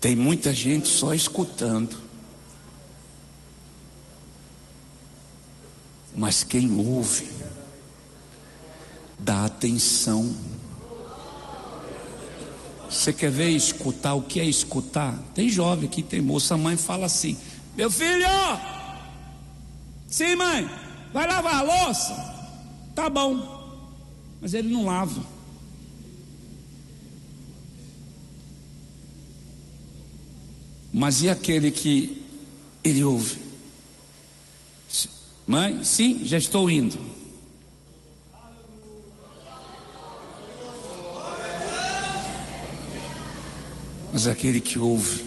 Tem muita gente só escutando, mas quem ouve dá atenção. Você quer ver escutar? O que é escutar? Tem jovem aqui, tem moça. A mãe fala assim: meu filho, sim mãe, vai lavar a louça? Tá bom, mas ele não lava. Mas e aquele que ele ouve? Mãe, sim, já estou indo. Mas aquele que ouve,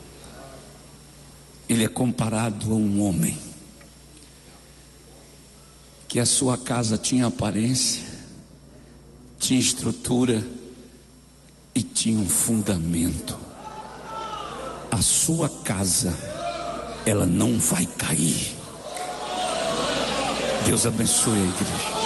ele é comparado a um homem que a sua casa tinha aparência, tinha estrutura e tinha um fundamento. A sua casa, ela não vai cair. Deus abençoe a igreja.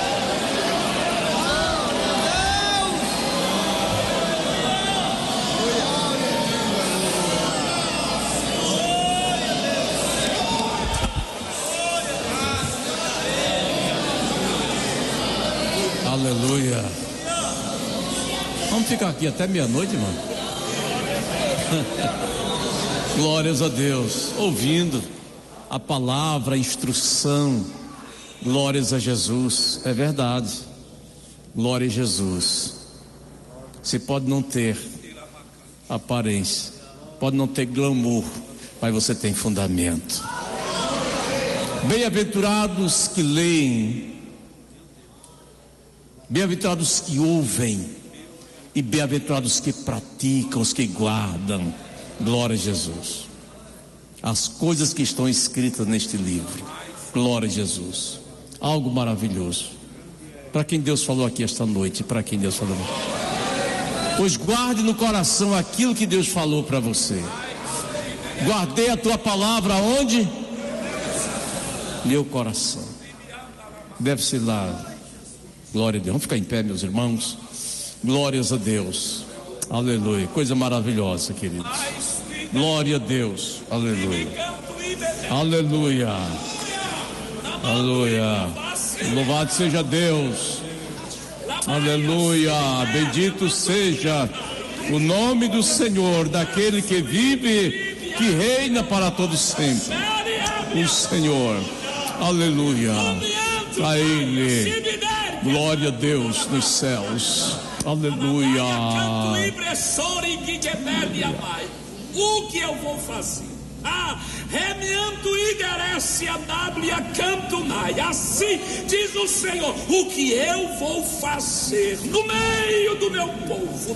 Aleluia. Vamos ficar aqui até meia-noite, irmão. Glórias a Deus, ouvindo a palavra, a instrução. Glórias a Jesus, é verdade. Glória a Jesus. Você pode não ter aparência, pode não ter glamour, mas você tem fundamento. Bem-aventurados que leem, bem-aventurados que ouvem, e bem-aventurados que praticam, os que guardam. Glória a Jesus. As coisas que estão escritas neste livro. Glória a Jesus. Algo maravilhoso. Para quem Deus falou aqui esta noite, para quem Deus falou. Pois guarde no coração aquilo que Deus falou para você. Guardei a tua palavra onde? Meu coração. Deve ser lá. Glória a Deus. Vamos ficar em pé, meus irmãos. Glórias a Deus. Aleluia. Coisa maravilhosa, queridos. Glória a Deus. Aleluia. Aleluia. Aleluia. Louvado seja Deus. Aleluia. Bendito seja o nome do Senhor, daquele que vive, que reina para todos sempre. O Senhor. Aleluia. A Ele. Glória a Deus nos céus. Aleluia. O que eu vou fazer? Remiando igerece a W cantunai. Assim diz o Senhor: o que eu vou fazer no meio do meu povo.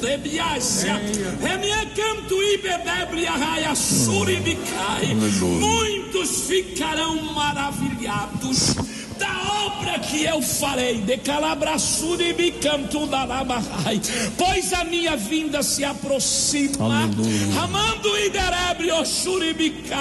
Muitos ficarão maravilhados da obra que eu farei, de calabraçuri e canto da labarrai, pois a minha vinda se aproxima. Amando e derebre o